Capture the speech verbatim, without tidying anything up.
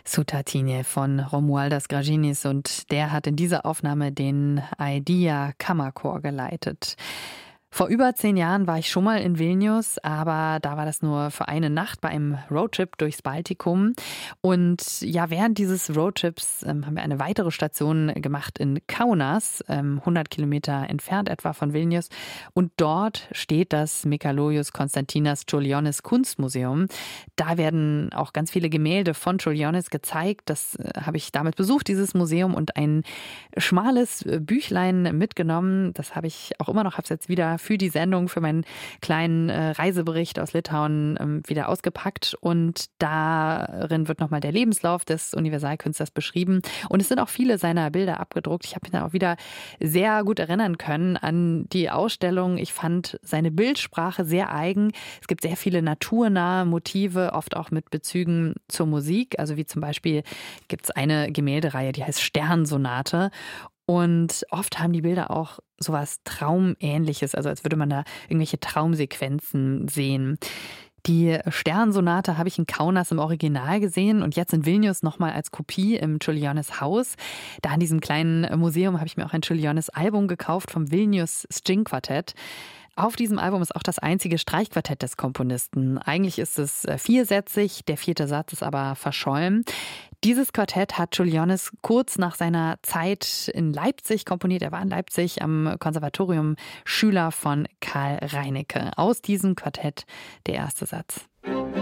Sutatine von Romualdas Gražinis, und der hat in dieser Aufnahme den Aedia Kammerchor geleitet. Vor über zehn Jahren war ich schon mal in Vilnius, aber da war das nur für eine Nacht bei einem Roadtrip durchs Baltikum. Und ja, während dieses Roadtrips ähm, haben wir eine weitere Station gemacht in Kaunas, ähm, hundert Kilometer entfernt etwa von Vilnius. Und dort steht das Mikalojus Konstantinas Čiurlionis Kunstmuseum. Da werden auch ganz viele Gemälde von Čiurlionis gezeigt. Das äh, habe ich damit besucht, dieses Museum, und ein schmales Büchlein mitgenommen. Das habe ich auch immer noch, habe es jetzt wieder für die Sendung, für meinen kleinen äh, Reisebericht aus Litauen ähm, wieder ausgepackt. Und darin wird nochmal der Lebenslauf des Universalkünstlers beschrieben. Und es sind auch viele seiner Bilder abgedruckt. Ich habe mich da auch wieder sehr gut erinnern können an die Ausstellung. Ich fand seine Bildsprache sehr eigen. Es gibt sehr viele naturnahe Motive, oft auch mit Bezügen zur Musik. Also wie zum Beispiel gibt es eine Gemäldereihe, die heißt Sternsonate. Und oft haben die Bilder auch sowas Traumähnliches, also als würde man da irgendwelche Traumsequenzen sehen. Die Sternsonate habe ich in Kaunas im Original gesehen und jetzt in Vilnius nochmal als Kopie im Čiurlionis Haus. Da in diesem kleinen Museum habe ich mir auch ein Čiurlionis Album gekauft vom Vilnius String Quartet. Auf diesem Album ist auch das einzige Streichquartett des Komponisten. Eigentlich ist es viersätzig, der vierte Satz ist aber verschollen. Dieses Quartett hat Čiurlionis kurz nach seiner Zeit in Leipzig komponiert. Er war in Leipzig am Konservatorium Schüler von Karl Reinecke. Aus diesem Quartett der erste Satz.